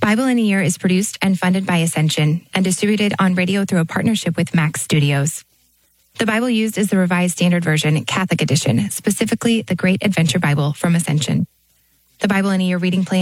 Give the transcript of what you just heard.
Bible in a Year is produced and funded by Ascension and distributed on radio through a partnership with Max Studios. The Bible used is the Revised Standard Version, Catholic Edition, specifically the Great Adventure Bible from Ascension. The Bible in a Year reading plan